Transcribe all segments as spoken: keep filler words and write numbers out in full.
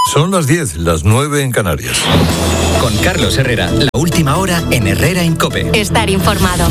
Son las diez, las nueve en Canarias. Con Carlos Herrera, la última hora en Herrera en COPE. Estar informado.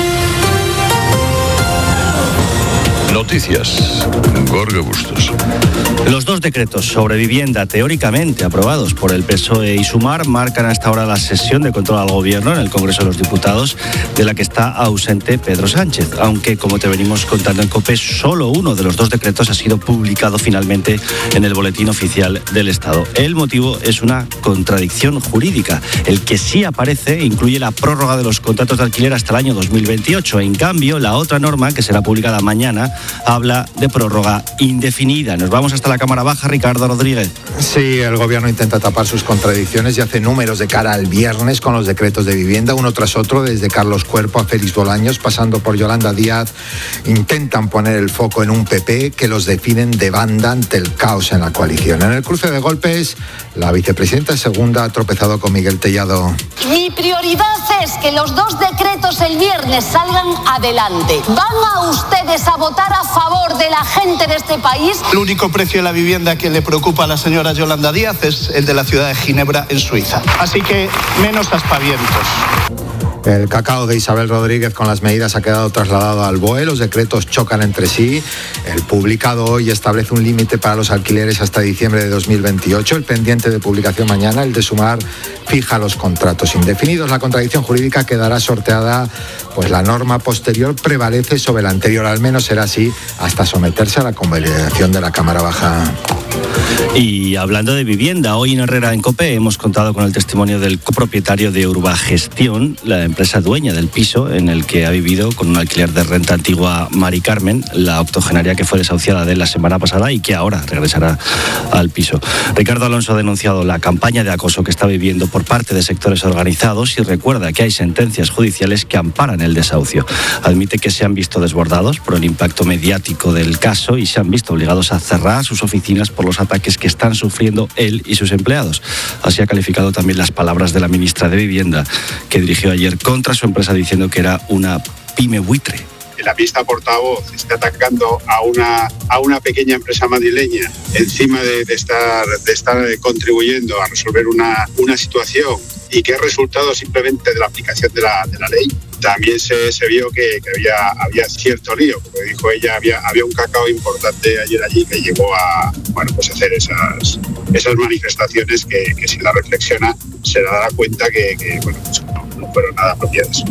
Noticias. Gorka Bustos. Los dos decretos sobre vivienda teóricamente aprobados por el P S O E y Sumar marcan hasta ahora la sesión de control al gobierno en el Congreso de los Diputados, de la que está ausente Pedro Sánchez, aunque, como te venimos contando en COPE, solo uno de los dos decretos ha sido publicado finalmente en el Boletín Oficial del Estado. El motivo es una contradicción jurídica. El que sí aparece incluye la prórroga de los contratos de alquiler hasta el año dos mil veintiocho. En cambio, la otra norma, que será publicada mañana, habla de prórroga indefinida. Nos vamos hasta la Cámara Baja, Ricardo Rodríguez. Sí, el gobierno intenta tapar sus contradicciones y hace números de cara al viernes con los decretos de vivienda, uno tras otro, desde Carlos Cuerpo a Félix Bolaños, pasando por Yolanda Díaz. Intentan poner el foco en un P P que los definen de banda ante el caos en la coalición. En el cruce de golpes, la vicepresidenta segunda ha tropezado con Miguel Tellado. Mi prioridad es que los dos decretos el viernes salgan adelante. ¿Van a ustedes a votar a favor de la gente de este país? El único precio de la vivienda que le preocupa a la señora Yolanda Díaz es el de la ciudad de Ginebra, en Suiza. Así que menos aspavientos. El cacao de Isabel Rodríguez con las medidas ha quedado trasladado al B O E. Los decretos chocan entre sí. El publicado hoy establece un límite para los alquileres hasta diciembre de dos mil veintiocho. El pendiente de publicación mañana, el de Sumar, fija los contratos indefinidos. La contradicción jurídica quedará sorteada, pues la norma posterior prevalece sobre la anterior. Al menos será así hasta someterse a la convalidación de la Cámara Baja. Y hablando de vivienda, hoy en Herrera en COPE hemos contado con el testimonio del copropietario de Urbagestión, la empresa dueña del piso en el que ha vivido con un alquiler de renta antigua Mari Carmen, la octogenaria que fue desahuciada de la semana pasada y que ahora regresará al piso. Ricardo Alonso ha denunciado la campaña de acoso que está viviendo por parte de sectores organizados y recuerda que hay sentencias judiciales que amparan el desahucio. Admite que se han visto desbordados por el impacto mediático del caso y se han visto obligados a cerrar sus oficinas por los ataques que están sufriendo él y sus empleados. Así ha calificado también las palabras de la ministra de Vivienda, que dirigió ayer contra su empresa diciendo que era una pyme buitre. Que la ministra portavoz está atacando a una, a una pequeña empresa madrileña encima de, de, estar, de estar contribuyendo a resolver una, una situación y que es resultado simplemente de la aplicación de la, de la ley. También se, se vio que, que había, había cierto lío, como dijo ella, había, había un cacao importante ayer allí que llegó a, bueno, pues hacer esas, esas manifestaciones que, que si la reflexiona se dará cuenta que, que bueno, pues no, no fueron nada apropiadas.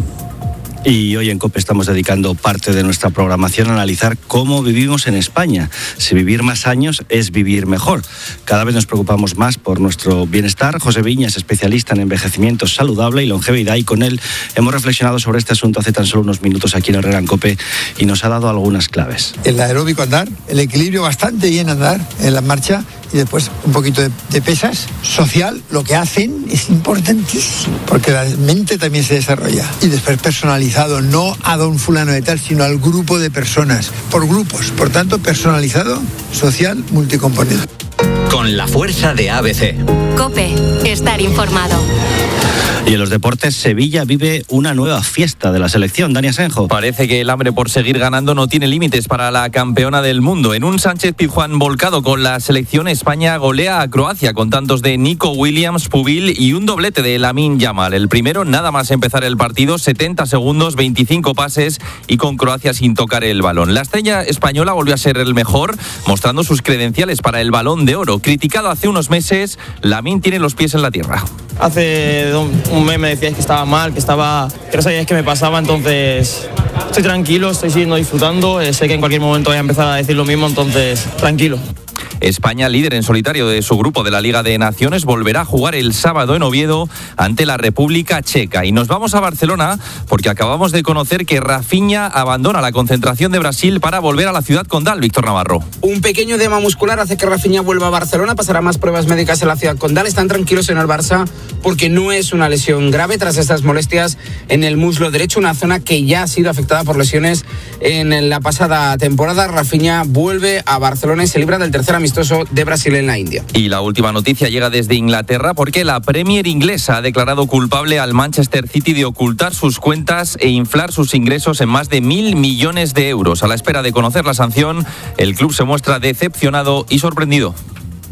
Y hoy en COPE estamos dedicando parte de nuestra programación a analizar cómo vivimos en España. Si vivir más años es vivir mejor. Cada vez nos preocupamos más por nuestro bienestar. José Viña es especialista en envejecimiento saludable y longevidad y con él hemos reflexionado sobre este asunto hace tan solo unos minutos aquí en Herrera en COPE y nos ha dado algunas claves. El aeróbico andar, el equilibrio bastante bien andar en la marcha y después un poquito de, de pesas. Social, lo que hacen es importantísimo porque la mente también se desarrolla. Y después personalizado, no a don fulano de tal, sino al grupo de personas, por grupos. Por tanto, personalizado, social, multicomponente. Con la fuerza de A B C. COPE, estar informado. Y en los deportes, Sevilla vive una nueva fiesta de la selección. Dani Asenjo. Parece que el hambre por seguir ganando no tiene límites para la campeona del mundo. En un Sánchez Pizjuán volcado con la selección, España golea a Croacia con tantos de Nico Williams, Pubil y un doblete de Lamine Yamal. El primero, nada más empezar el partido, setenta segundos, veinticinco pases y con Croacia sin tocar el balón. La estrella española volvió a ser el mejor, mostrando sus credenciales para el Balón de Oro. Criticado hace unos meses, Lamine tiene los pies en la tierra. Hace un mes me decíais que estaba mal, que estaba, que no sabíais qué me pasaba, entonces estoy tranquilo, estoy siguiendo disfrutando, eh, sé que en cualquier momento voy a empezar a decir lo mismo, entonces tranquilo. España, líder en solitario de su grupo de la Liga de Naciones, volverá a jugar el sábado en Oviedo ante la República Checa. Y nos vamos a Barcelona porque acabamos de conocer que Rafinha abandona la concentración de Brasil para volver a la ciudad condal. Víctor Navarro. Un pequeño edema muscular hace que Rafinha vuelva a Barcelona, pasará más pruebas médicas en la ciudad condal. Están tranquilos en el Barça porque no es una lesión grave tras estas molestias en el muslo derecho, una zona que ya ha sido afectada por lesiones en la pasada temporada. Rafinha vuelve a Barcelona y se libra del tercer amistoso de Brasil en la India. Y la última noticia llega desde Inglaterra porque la Premier inglesa ha declarado culpable al Manchester City de ocultar sus cuentas e inflar sus ingresos en más de mil millones de euros. A la espera de conocer la sanción, el club se muestra decepcionado y sorprendido.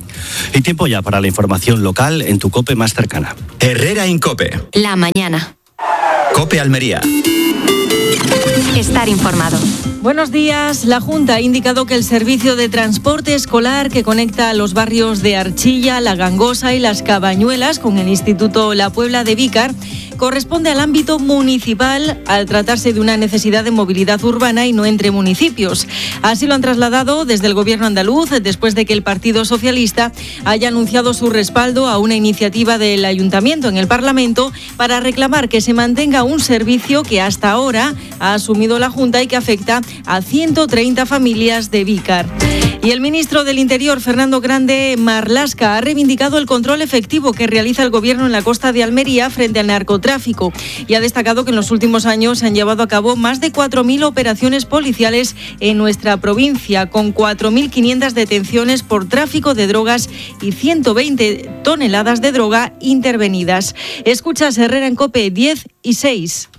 Y tiempo ya para la información local en tu COPE más cercana. Herrera Incope. La mañana. COPE Almería. Estar informado. Buenos días. La Junta ha indicado que el servicio de transporte escolar que conecta a los barrios de Archilla, La Gangosa y Las Cabañuelas con el Instituto La Puebla de Vícar corresponde al ámbito municipal al tratarse de una necesidad de movilidad urbana y no entre municipios. Así lo han trasladado desde el Gobierno andaluz después de que el Partido Socialista haya anunciado su respaldo a una iniciativa del Ayuntamiento en el Parlamento para reclamar que se mantenga un servicio que hasta ahora ha asumido la Junta y que afecta a ciento treinta familias de Vícar. Y el ministro del Interior, Fernando Grande Marlasca, ha reivindicado el control efectivo que realiza el Gobierno en la costa de Almería frente al narcotráfico y ha destacado que en los últimos años se han llevado a cabo más de cuatro mil operaciones policiales en nuestra provincia, con cuatro mil quinientas detenciones por tráfico de drogas y ciento veinte toneladas de droga intervenidas. Escuchas Herrera en COPE diez y seis.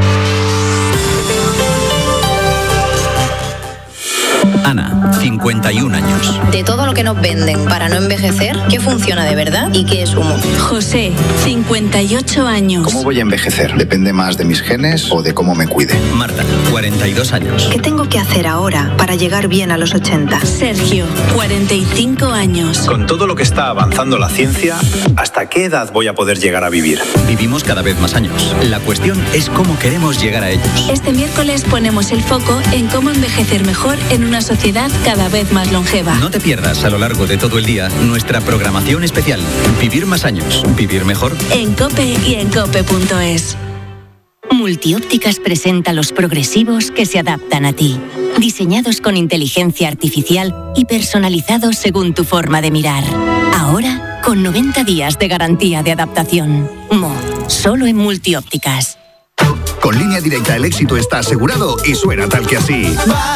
Ana, cincuenta y un años. De todo lo que nos venden para no envejecer, ¿qué funciona de verdad y qué es humo? José, cincuenta y ocho años. ¿Cómo voy a envejecer? ¿Depende más de mis genes o de cómo me cuide? Marta, cuarenta y dos años. ¿Qué tengo que hacer ahora para llegar bien a los ochenta? Sergio, cuarenta y cinco años. Con todo lo que está avanzando la ciencia, ¿hasta qué edad voy a poder llegar a vivir? Vivimos cada vez más años. La cuestión es cómo queremos llegar a ellos. Este miércoles ponemos el foco en cómo envejecer mejor en una sociedad cada vez más longeva. No te pierdas a lo largo de todo el día nuestra programación especial. Vivir más años, vivir mejor. En COPE y en cope punto es. Multiópticas presenta los progresivos que se adaptan a ti. Diseñados con inteligencia artificial y personalizados según tu forma de mirar. Ahora, con noventa días de garantía de adaptación. Mo, solo en Multiópticas. Con Línea Directa el éxito está asegurado y suena tal que así.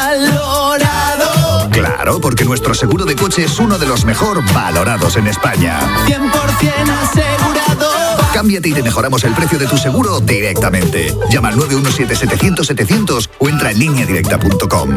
¡Valorado! Claro, porque nuestro seguro de coche es uno de los mejor valorados en España. cien por ciento asegurado. Cámbiate y te mejoramos el precio de tu seguro directamente. Llama al nueve uno siete setecientos setecientos o entra en línea directa punto com.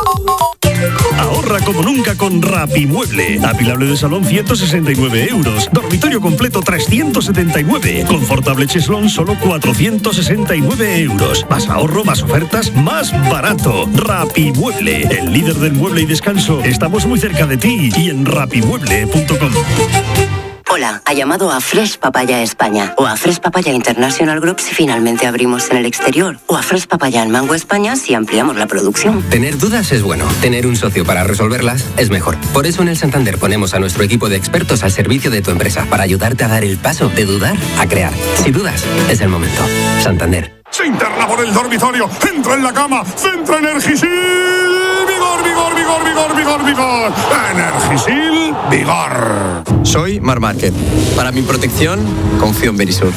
Ahorra como nunca con Rapimueble. Apilable de salón ciento sesenta y nueve euros. Dormitorio completo trescientos setenta y nueve. Confortable cheslón solo cuatrocientos sesenta y nueve euros. Más ahorro, más ofertas, más barato. Rapimueble, el líder del mueble y descanso. Estamos muy cerca de ti y en rapimueble punto com. Hola, ha llamado a Fresh Papaya España o a Fresh Papaya International Group si finalmente abrimos en el exterior o a Fresh Papaya en Mango España si ampliamos la producción. Tener dudas es bueno, tener un socio para resolverlas es mejor. Por eso en el Santander ponemos a nuestro equipo de expertos al servicio de tu empresa para ayudarte a dar el paso de dudar a crear. Si dudas, es el momento. Santander. Se interna por el dormitorio, entra en la cama, centra Energisil. Vigor, vigor, vigor, vigor, vigor, vigor. Energisil, vigor. Soy Mar Márquez. Para mi protección, confío en Verisur.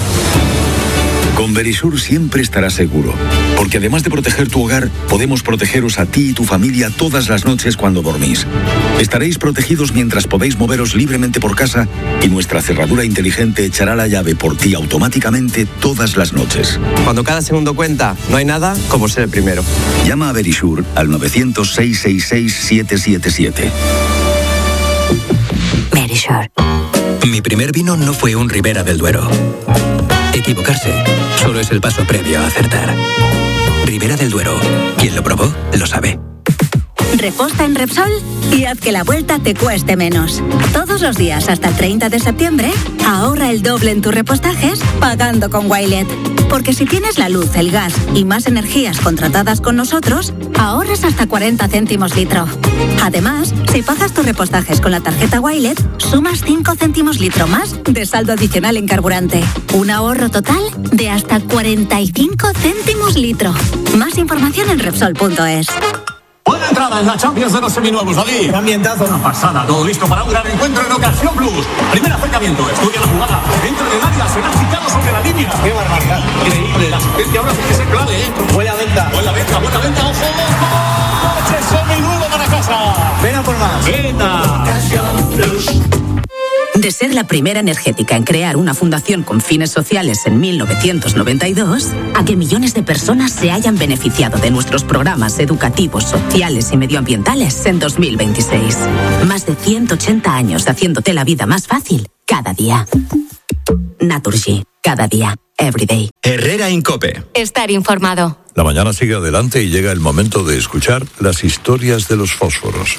Con Verisur siempre estarás seguro, porque además de proteger tu hogar, podemos protegeros a ti y tu familia todas las noches cuando dormís. Estaréis protegidos mientras podéis moveros libremente por casa y nuestra cerradura inteligente echará la llave por ti automáticamente todas las noches. Cuando cada segundo cuenta, no hay nada como ser el primero. Llama a Verisur al novecientos, seiscientos sesenta y seis, siete siete siete. Verisur. Mi primer vino no fue un Ribera del Duero. Equivocarse solo es el paso previo a acertar. Ribera del Duero. Quien lo probó, lo sabe. Reposta en Repsol y haz que la vuelta te cueste menos. Todos los días hasta el treinta de septiembre, ahorra el doble en tus repostajes pagando con Wilet. Porque si tienes la luz, el gas y más energías contratadas con nosotros, ahorras hasta cuarenta céntimos litro. Además, si pagas tus repostajes con la tarjeta Wilet, sumas cinco céntimos litro más de saldo adicional en carburante. Un ahorro total de hasta cuarenta y cinco céntimos litro. Más información en Repsol punto es. Buena entrada en la Champions de los seminuevos, David. Ambientazo. Una pasada, todo listo para un gran encuentro en Ocasión Plus. Primer acercamiento, estudia la jugada. Dentro del área, será quitado sobre la línea. Qué barbaridad. Increíble, la asistencia ahora sí que es clave, ¿eh? Buena venta. Buena venta, buena venta, ojo. Coches seminuevo para casa. Ven a por más. Venta. De De ser la primera energética en crear una fundación con fines sociales en mil novecientos noventa y dos, a que millones de personas se hayan beneficiado de nuestros programas educativos, sociales y medioambientales en dos mil veintiséis. Más de ciento ochenta años haciéndote la vida más fácil cada día. Naturgy, cada día, every day. Herrera Incope. Estar informado. La mañana sigue adelante y llega el momento de escuchar las historias de los fósforos.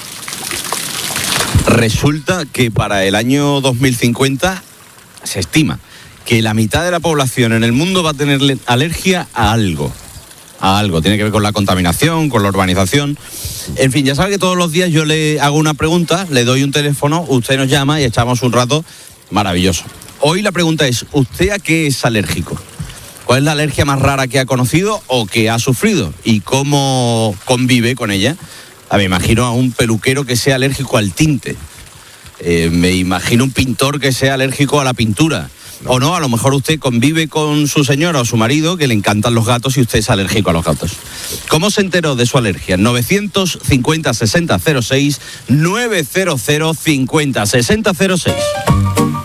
Resulta que para el año dos mil cincuenta se estima que la mitad de la población en el mundo va a tener alergia a algo. A algo. Tiene que ver con la contaminación, con la urbanización. En fin, ya sabe que todos los días yo le hago una pregunta, le doy un teléfono, usted nos llama y echamos un rato maravilloso. Hoy la pregunta es, ¿usted a qué es alérgico? ¿Cuál es la alergia más rara que ha conocido o que ha sufrido? ¿Y cómo convive con ella? Ah, me imagino a un peluquero que sea alérgico al tinte. Eh, me imagino un pintor que sea alérgico a la pintura. O no, a lo mejor usted convive con su señora o su marido que le encantan los gatos y usted es alérgico a los gatos. ¿Cómo se enteró de su alergia? novecientos cincuenta sesenta cero seis, novecientos cincuenta sesenta cero seis.